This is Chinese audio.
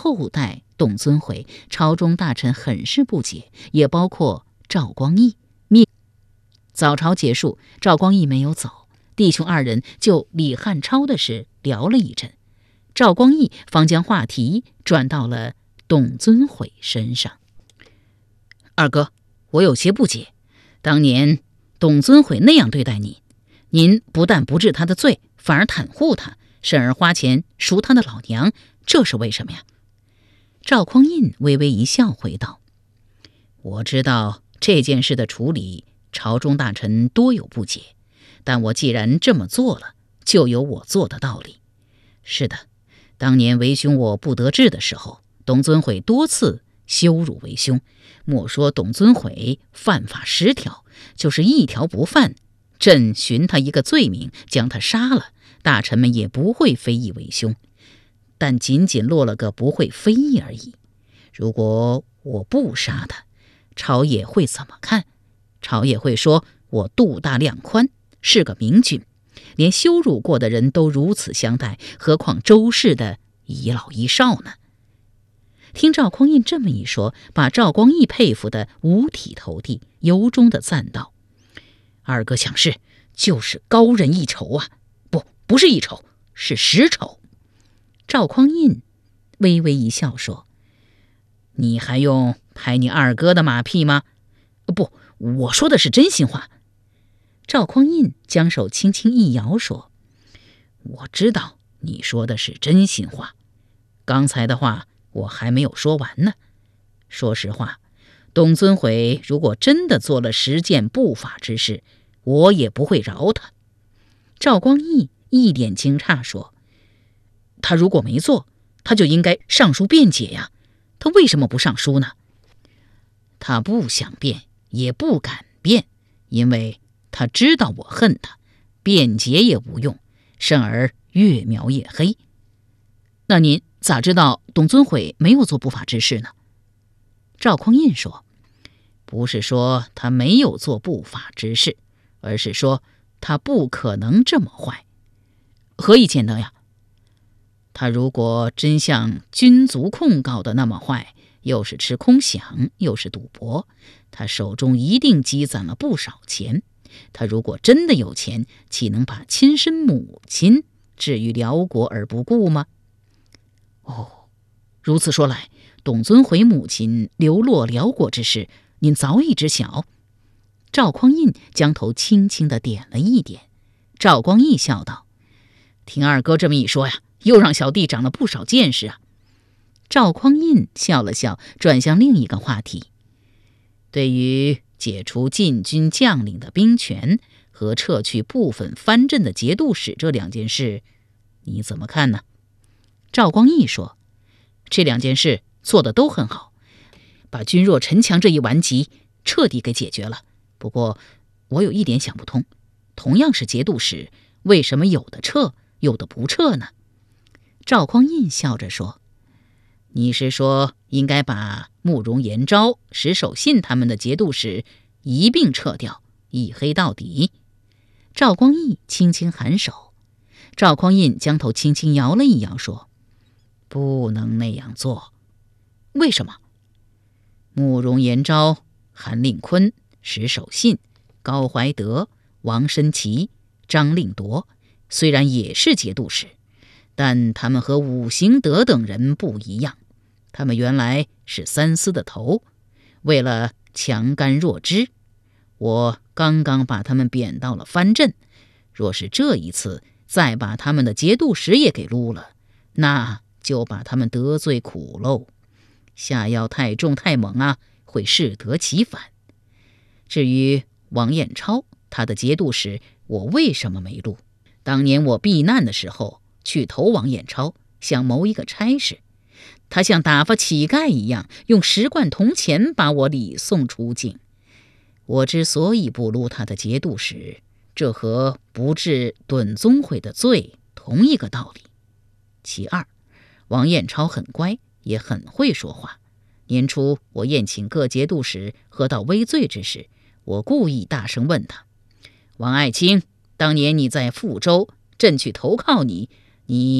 后代董尊悔，朝中大臣很是不解，也包括赵光义。早朝结束，赵光义没有走，弟兄二人就李汉超的事聊了一阵，赵光义方将话题转到了董尊悔身上。二哥，我有些不解，当年董尊悔那样对待你，您不但不治他的罪，反而袒护他，甚而花钱赎他的老娘，这是为什么呀？赵匡胤微微一笑，回道：我知道这件事的处理，朝中大臣多有不解，但我既然这么做了，就有我做的道理。是的，当年为兄我不得志的时候，董尊悔多次羞辱为兄，莫说董尊悔犯法10条，就是1条不犯，朕寻他一个罪名，将他杀了，大臣们也不会非议为兄，但仅仅落了个不会非议而已。如果我不杀他，朝野会怎么看？朝野会说我肚大量宽，是个明君，连羞辱过的人都如此相待，何况周氏的一老一少呢？听赵匡胤这么一说，把赵光义佩服得五体投地，由衷地赞道：二哥想事就是高人一筹啊，不是一筹，是10筹。赵匡胤微微一笑说：你还用拍你二哥的马屁吗？不，我说的是真心话。赵匡胤将手轻轻一摇说：我知道你说的是真心话，刚才的话我还没有说完呢。说实话，董尊悔如果真的做了10件不法之事，我也不会饶他。赵光义一脸惊诧说：他如果没做，他就应该上书辩解呀，他为什么不上书呢？他不想辩，也不敢辩，因为他知道我恨他，辩解也无用，甚而越描越黑。那您咋知道董尊悔没有做不法之事呢？赵匡胤说：不是说他没有做不法之事，而是说他不可能这么坏。何以见得呀？他如果真像军族控告的那么坏，又是吃空饷，又是赌博，他手中一定积攒了不少钱。他如果真的有钱，岂能把亲生母亲置于辽国而不顾吗？哦，如此说来，董尊悔母亲流落辽国之事，您早已知晓。赵匡胤将头轻轻地点了一点。赵光义笑道：听二哥这么一说呀，又让小弟长了不少见识啊。赵匡胤笑了笑，转向另一个话题：对于解除禁军将领的兵权和撤去部分藩镇的节度使这2件事，你怎么看呢？赵光义说：这2件事做得都很好，把君弱臣强这一顽疾彻底给解决了。不过我有一点想不通，同样是节度使，为什么有的撤，有的不撤呢？赵匡胤笑着说：你是说应该把慕容延昭、石守信他们的节度使一并撤掉，一黑到底？赵光义轻轻颔首。赵匡胤将头轻轻摇了一摇说：不能那样做。为什么？慕容延昭、韩令坤、石守信、高怀德、王申奇、张令铎虽然也是节度使，但他们和武行德等人不一样，他们原来是3司的头，为了强干弱枝，我刚刚把他们贬到了藩镇，若是这一次再把他们的节度使也给撸了，那就把他们得罪苦喽。下药太重太猛啊，会适得其反。至于王彦超，他的节度使我为什么没录？当年我避难的时候去投王彦超，想谋一个差事，他像打发乞丐一样，用10贯铜钱把我礼送出境。我之所以不录他的节度使，这和不治董宗悔的罪同一个道理。其二，王彦超很乖，也很会说话。年初我宴请各节度使喝到微醉之时，我故意大声问他：王爱卿，当年你在富州，朕去投靠你